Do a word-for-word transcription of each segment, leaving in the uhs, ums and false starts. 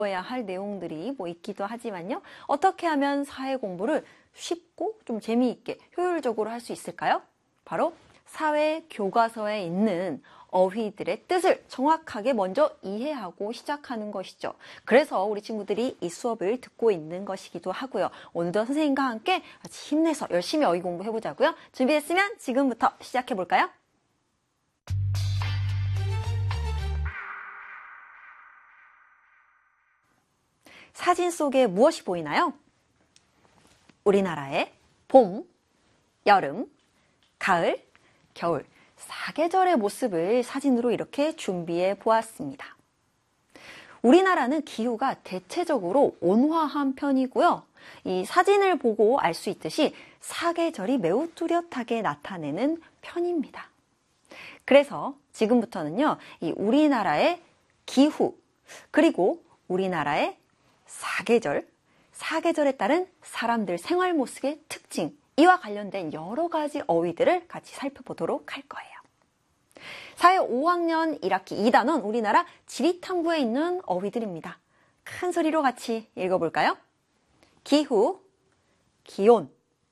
해야 할 내용들이 뭐 있기도 하지만요. 어떻게 하면 사회 공부를 쉽고 좀 재미있게 효율적으로 할 수 있을까요? 바로 사회 교과서에 있는 어휘들의 뜻을 정확하게 먼저 이해하고 시작하는 것이죠. 그래서 우리 친구들이 이 수업을 듣고 있는 것이기도 하고요. 오늘도 선생님과 함께 같이 힘내서 열심히 어휘 공부해보자고요. 준비됐으면 지금부터 시작해볼까요? 사진 속에 무엇이 보이나요? 우리나라의 봄, 여름, 가을, 겨울, 사계절의 모습을 사진으로 이렇게 준비해 보았습니다. 우리나라는 기후가 대체적으로 온화한 편이고요. 이 사진을 보고 알 수 있듯이 사계절이 매우 뚜렷하게 나타내는 편입니다. 그래서 지금부터는요, 이 우리나라의 기후, 그리고 우리나라의 사계절, 사계절에 따른 사람들 생활 모습의 특징, 이와 관련된 여러 가지 어휘들을 같이 살펴보도록 할 거예요. 사회 오 학년 일 학기 이 단원 우리나라 지리탐구에 있는 어휘들입니다. 큰 소리로 같이 읽어볼까요? 기후, 기온,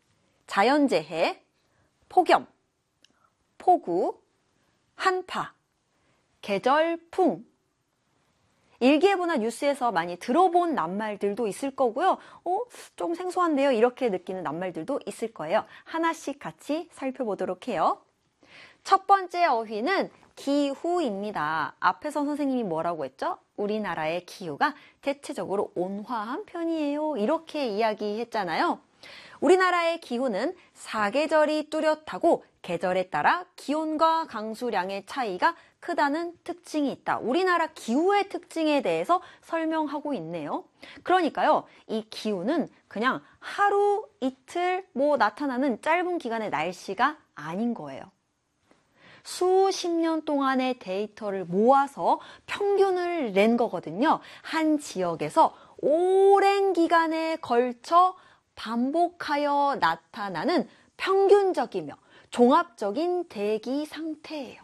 자연재해, 폭염, 폭우, 한파, 계절풍. 일기예보나 뉴스에서 많이 들어본 낱말들도 있을 거고요. 어? 좀 생소한데요? 이렇게 느끼는 낱말들도 있을 거예요. 하나씩 같이 살펴보도록 해요. 첫 번째 어휘는 기후입니다. 앞에서 선생님이 뭐라고 했죠? 우리나라의 기후가 대체적으로 온화한 편이에요. 이렇게 이야기했잖아요. 우리나라의 기후는 사계절이 뚜렷하고 계절에 따라 기온과 강수량의 차이가 크다는 특징이 있다. 우리나라 기후의 특징에 대해서 설명하고 있네요. 그러니까요, 이 기후는 그냥 하루 이틀 뭐 나타나는 짧은 기간의 날씨가 아닌 거예요. 수십 년 동안의 데이터를 모아서 평균을 낸 거거든요. 한 지역에서 오랜 기간에 걸쳐 반복하여 나타나는 평균적이며 종합적인 대기 상태예요.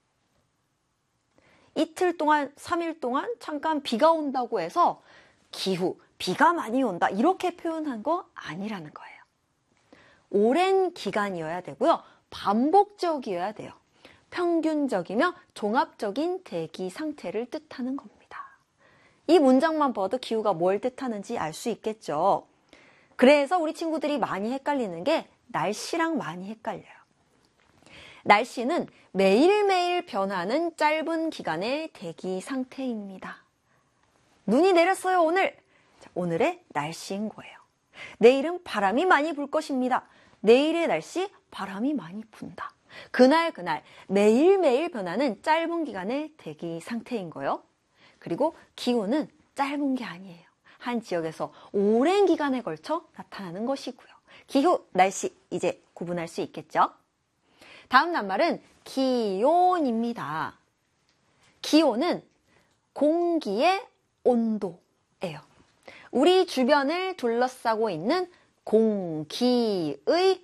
이틀 동안, 삼 일 동안 잠깐 비가 온다고 해서 기후, 비가 많이 온다 이렇게 표현한 거 아니라는 거예요. 오랜 기간이어야 되고요. 반복적이어야 돼요. 평균적이며 종합적인 대기 상태를 뜻하는 겁니다. 이 문장만 봐도 기후가 뭘 뜻하는지 알 수 있겠죠. 그래서 우리 친구들이 많이 헷갈리는 게 날씨랑 많이 헷갈려요. 날씨는 매일매일 변하는 짧은 기간의 대기 상태입니다. 눈이 내렸어요, 오늘. 자, 오늘의 날씨인 거예요. 내일은 바람이 많이 불 것입니다. 내일의 날씨, 바람이 많이 분다. 그날 그날 매일매일 변하는 짧은 기간의 대기 상태인 거예요. 그리고 기후는 짧은 게 아니에요. 한 지역에서 오랜 기간에 걸쳐 나타나는 것이고요. 기후, 날씨 이제 구분할 수 있겠죠? 다음 낱말은 기온입니다. 기온은 공기의 온도예요. 우리 주변을 둘러싸고 있는 공기의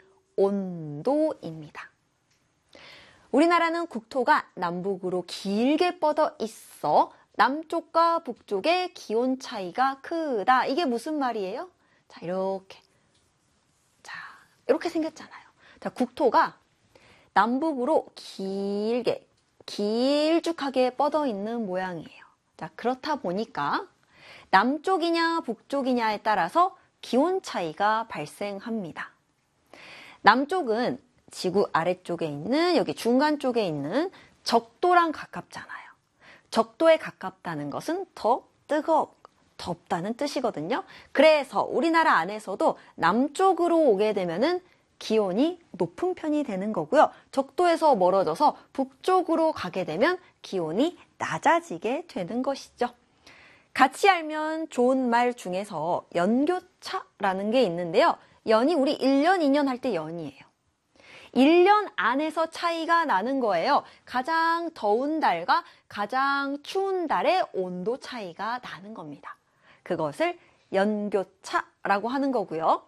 온도입니다. 우리나라는 국토가 남북으로 길게 뻗어 있어 남쪽과 북쪽의 기온 차이가 크다. 이게 무슨 말이에요? 자, 이렇게. 자, 이렇게 생겼잖아요. 자, 국토가 남북으로 길게, 길쭉하게 뻗어 있는 모양이에요. 자, 그렇다 보니까 남쪽이냐 북쪽이냐에 따라서 기온 차이가 발생합니다. 남쪽은 지구 아래쪽에 있는 여기 중간 쪽에 있는 적도랑 가깝잖아요. 적도에 가깝다는 것은 더 뜨겁, 덥다는 뜻이거든요. 그래서 우리나라 안에서도 남쪽으로 오게 되면은 기온이 높은 편이 되는 거고요. 적도에서 멀어져서 북쪽으로 가게 되면 기온이 낮아지게 되는 것이죠. 같이 알면 좋은 말 중에서 연교차라는 게 있는데요. 연이 우리 일 년, 이 년 할 때 연이에요. 일 년 안에서 차이가 나는 거예요. 가장 더운 달과 가장 추운 달의 온도 차이가 나는 겁니다. 그것을 연교차라고 하는 거고요.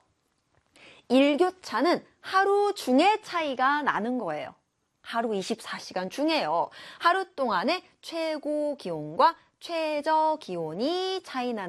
일교차는 하루 중에 차이가 나는 거예요. 하루 이십사 시간 중에요. 하루 동안의 최고 기온과 최저 기온이 차이 나는